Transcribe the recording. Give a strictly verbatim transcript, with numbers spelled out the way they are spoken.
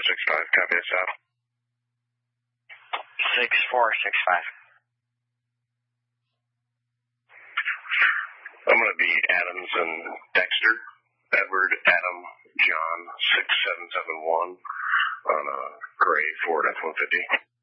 six five, copy us out. six four six five. I'm going to be Adams and Dexter. Edward, Adam, John, six seven seven one on a gray Ford F one fifty.